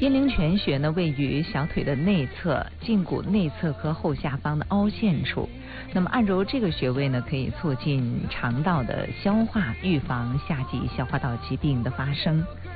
阴陵泉穴呢，位于小腿的内侧胫骨内侧和后下方的凹陷处。那么按揉这个穴位呢，可以促进肠道的消化，预防夏季消化道疾病的发生。